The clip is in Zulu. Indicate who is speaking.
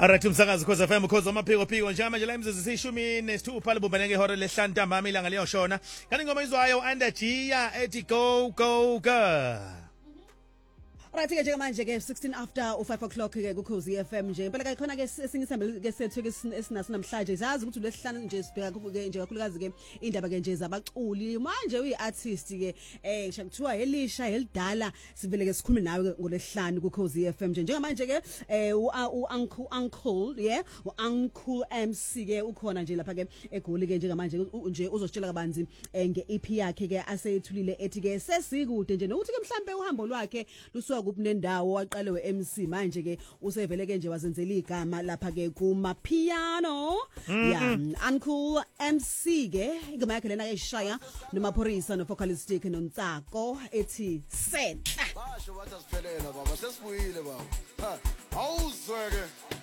Speaker 1: Alright umsakazi Khoza FM ukhoza amaphiko phiko njengamanje la imizuzisi ishumi nesithupha libumbaneke ihora lesihlanu ntambama ilanga liyoshona kanti ingoma izwayo Andajiya ethi go.
Speaker 2: Right ke njengamanje ke 16 after 5 o'clock ke kuKhozi FM nje phela ke khona ke singisambe ke sethu ke esinaso namhlanje zazi ukuthi lesihlanu nje sibheka ke nje kakhulukazi ke indaba ke nje zabaculi manje uyiartist ke ngisho kuthiwa elisha elidala sivele ke sikhulume nawe ngolesihlanu kuKhozi FM nje njengamanje ke uncle yeah uncle MC ke ukhona nje lapha ke eGoli ke njengamanje nje uzositshela kabanzi ngeEP yakhe ke aseyithulile ethi ke sesikude nje nokuthi ke mhlambe uhambo lwakhe lusuka kupnendawo waqale weMC manje ke usevele ke nje wazenzela igama lapha ke kuma piano yeah uncle MC ke igama yakhe lena ke ishaya noMaphorisa no vocalist ke noNtsako ethi set
Speaker 3: basho bathi asiphelela baba sesibuyile baba awuzweke